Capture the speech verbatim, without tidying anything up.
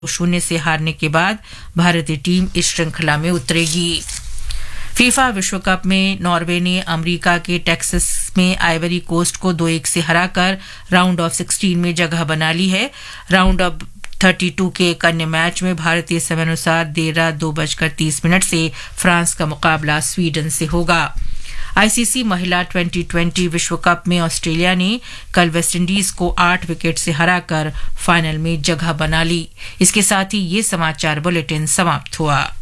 शून्य से हारने के बाद भारतीय टीम इस श्रृंखला में उतरेगी। फीफा विश्व कप में नॉर्वे ने अमेरिका के टेक्सास में आइवरी कोस्ट को दो एक से हराकर राउंड ऑफ सिक्सटीन में जगह बना ली है। राउंड ऑफ थर्टी टू के एक अन्य मैच में भारतीय समयानुसार देर रात दो बजकर तीस मिनट से फ्रांस का मुकाबला स्वीडन से होगा। आईसीसी महिला ट्वेंटी ट्वेंटी विश्व कप में ऑस्ट्रेलिया ने कल वेस्टइंडीज को आठ विकेट से हराकर फाइनल में जगह बना ली। इसके साथ ही ये समाचार बुलेटिन समाप्त हुआ।